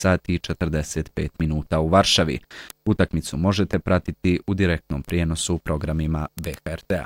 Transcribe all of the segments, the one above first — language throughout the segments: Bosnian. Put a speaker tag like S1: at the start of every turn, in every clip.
S1: sati i 45 minuta u Varšavi. Utakmicu možete pratiti u direktnom prijenosu u programima BHRT-a.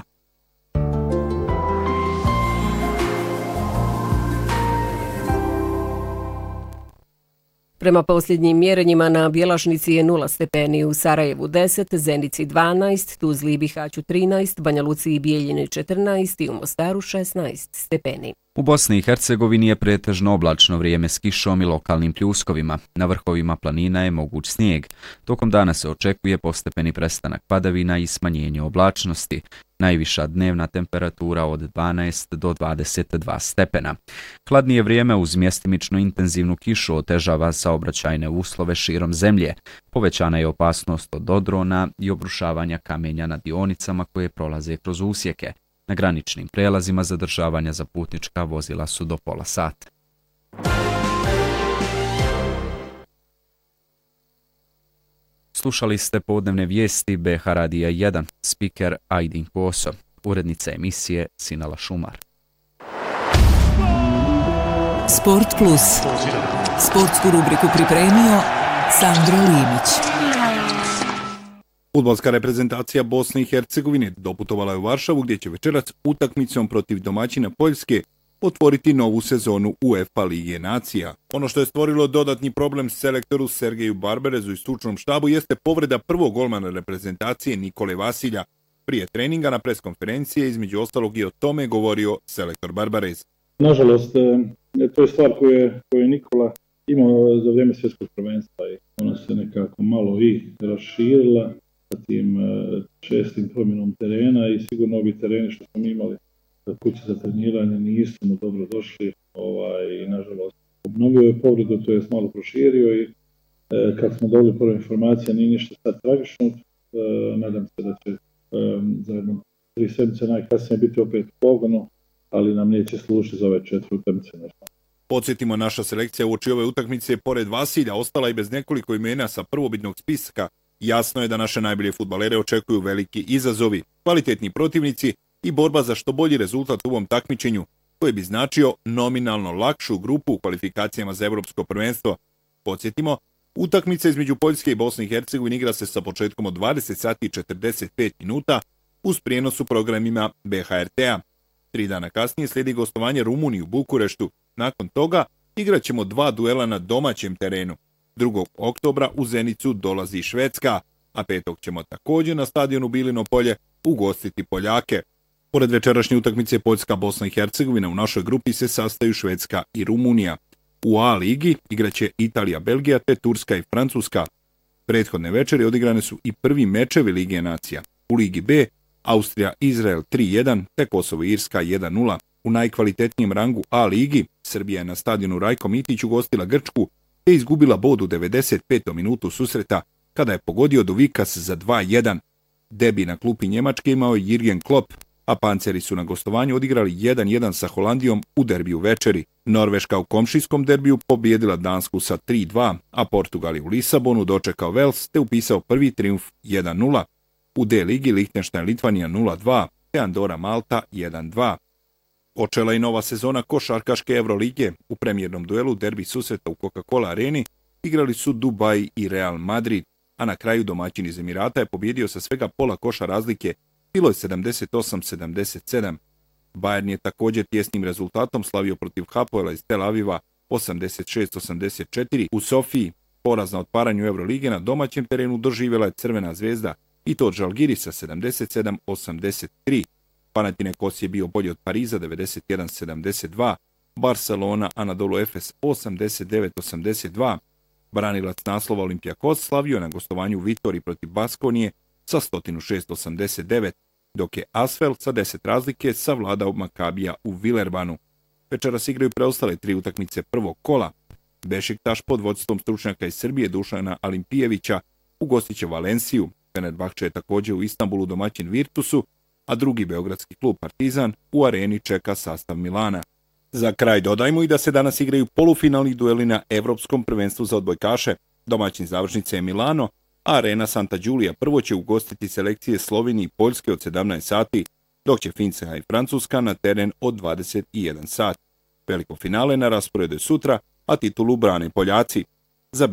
S2: Prema posljednjim mjerenjima na Bjelašnici je 0 stepeni, u Sarajevu 10, Zenici 12, Tuzli i Bihaću 13, Banja Luci i Bijeljini 14 i u Mostaru 16 stepeni.
S1: U Bosni i Hercegovini je pretežno oblačno vrijeme s kišom i lokalnim pljuskovima. Na vrhovima planina je moguć snijeg. Tokom dana se očekuje postepeni prestanak padavina i smanjenje oblačnosti. Najviša dnevna temperatura od 12 do 22 stepena. Hladnije vrijeme uz mjestimično intenzivnu kišu otežava saobraćajne uslove širom zemlje. Povećana je opasnost od odrona i obrušavanja kamenja na dionicama koje prolaze kroz usjeke. Na graničnim prijelazima zadržavanja za putnička vozila su do pola sata. Slušali ste podnevne vijesti BH Radija 1, spiker Ajdin Koso, urednica emisije Sinala Šumar.
S3: Sport Plus. Sportsku rubriku pripremio Sandro Limić.
S4: Fudbalska reprezentacija Bosne i Hercegovine doputovala je u Varšavu gdje će večerac utakmicom protiv domaćina Poljske otvoriti novu sezonu UEFA Lige nacija. Ono što je stvorilo dodatni problem selektoru Sergeju Barbarezu i stručnom štabu jeste povreda prvog golmana reprezentacije Nikole Vasilja. Prije treninga na preskonferencije između ostalog i o tome govorio selektor Barbarez.
S5: Nažalost, to je stvar koju je Nikola imao za vrijeme svjetskog prvenstva i ona se nekako malo i raširila sa tim čestim promjenom terena i sigurno ovi tereni što smo imali kuće za treniranje nisu mu dobro došli i nažalost obnovio je povredu, to je malo proširio i kad smo dobili prve informacije nije ništa sad tragično, nadam se da će za jedno 3 sedmice najkasnije biti opet pogonu, ali nam neće služiti za ove 4 utakmice.
S4: Podsjetimo, naša selekcija uoči ove utakmice pored Vasilja ostala i bez nekoliko imena sa prvobitnog spiska. Jasno je da naše najbolje fudbalere očekuju veliki izazovi, kvalitetni protivnici i borba za što bolji rezultat u ovom takmičenju, koji bi značio nominalno lakšu grupu u kvalifikacijama za evropsko prvenstvo. Podsjetimo, utakmica između Poljske i Bosne i Hercegovine igra se sa početkom od 20 sati i 45 minuta uz prijenos u programima BHRT-a. 3 dana kasnije slijedi gostovanje Rumuniji u Bukureštu. Nakon toga igraćemo 2 duela na domaćem terenu. 2. oktobra u Zenicu dolazi Švedska, a 5. ćemo također na stadionu Bilino polje ugostiti Poljake. Pored večerašnje utakmice Poljska, Bosna i Hercegovina u našoj grupi se sastaju Švedska i Rumunija. U A ligi igraće Italija, Belgija te Turska i Francuska. Prethodne večeri odigrane su i prvi mečevi Lige nacija. U Ligi B Austrija, Izrael 3-1 te Kosovo i Irska 1-0. U najkvalitetnijem rangu A ligi Srbija je na stadionu Rajko Mitić ugostila Grčku te izgubila bod u 95. minutu susreta kada je pogodio Dovikas za 2-1. Debi na klupi Njemačke imao je Jürgen Klopp, a Panceri su na gostovanju odigrali 1-1 sa Holandijom u derbiju večeri. Norveška u komšijskom derbiju pobijedila Dansku sa 3-2, a Portugal je u Lisabonu dočekao Vels te upisao prvi trijumf 1-0. U D ligi Lihtenštajn Litvanija 0-2 te Andora Malta 1-2. Počela i nova sezona košarkaške Evrolige. U premijernom duelu derbi susreta u Coca-Cola areni igrali su Dubai i Real Madrid, a na kraju domaćin iz Emirata je pobjedio sa svega pola koša razlike, bilo je 78-77. Bayern je također tjesnim rezultatom slavio protiv Hapoela iz Tel Aviva 86-84. U Sofiji poraz na otvaranju Evrolige na domaćem terenu doživjela je Crvena zvezda i to od Žalgirisa 77-83. Panathinaikos je bio bolji od Pariza 91-72, Barcelona Anadolu Efes 89-82. Branilac naslova Olympiakos slavio na gostovanju u Vitoriji protiv Baskonije sa 106-89, dok je Asvel sa 10 razlike savladao Makabija u Villerbanu. Večeras igraju preostale 3 utakmice prvog kola. Bešiktaš pod vodstvom stručnjaka iz Srbije Dušana Alimpijevića ugostit će Valenciju. Fenerbahče je također u Istanbulu domaćin Virtusu, a drugi beogradski klub Partizan u areni čeka sastav Milana. Za kraj dodajmo i da se danas igraju polufinalni dueli na Evropskom prvenstvu za odbojkaše. Domaćin završnice je Milano, a arena Santa Giulia prvo će ugostiti selekcije Slovenije i Poljske od 17 sati, dok će Finska i Francuska na teren od 21 sat. Veliko finale na rasporedu je sutra, a titulu brane Poljaci.